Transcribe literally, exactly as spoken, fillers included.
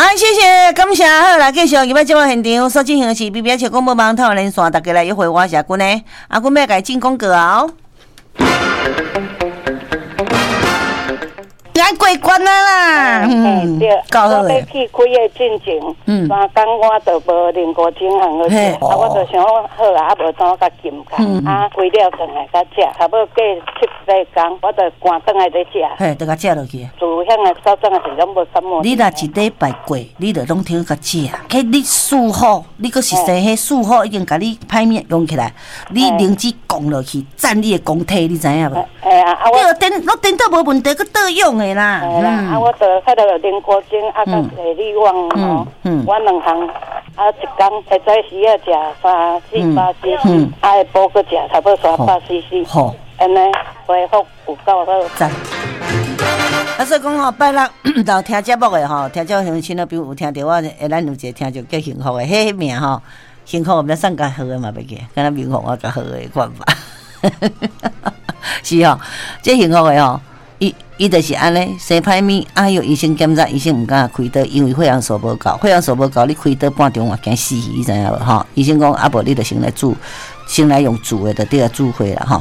啊，谢谢，感谢，好啦，继续入来节目现场，所进行的是 B B S 广播网透连线，大家来约会，我是阿君呢，阿君要甲伊进广告哦。来过关啊啦， 嗯，对， 够好我要去开的进前，嗯，三工我就无练过正行个食，啊，我就想好啊，啊无怎甲禁工，啊，开了转来甲食，差不多过七八工，我就赶转来咧食， 嘿，就甲食落去。 自遐个早餐也是拢无感冒。 你若一礼拜过，你就拢听甲食，迄你术后，你阁是说迄术后已经甲你歹面用起来，你灵芝降落去，占你的公体，你知影无？ 哎啊，啊我电，我电脑无问题，阁倒用的啦。 哎啦，啊，我就迄个练过精，啊，甲地理网哦，我两项，啊，一工会早时啊食三四百 C C， 啊，下晡阁食差不多三百 C C， 好，安尼恢复有够好。赞。啊，所以讲吼，拜六到听节目的吼，听节目亲像比如有听着我，诶，咱有一个听着叫幸福的，迄名吼，幸福我们送较好的嘛，袂记，敢若幸福我较好的看法。是吼，这幸福的吼。伊伊就是安尼，生歹面，啊，有医生检查，医生毋敢开刀，因为血氧素无够，血氧素无够，你开刀半钟也惊死，你知影无吼？医生讲啊，无你就先来煮，先来用煮的，就对啊，煮血啦吼。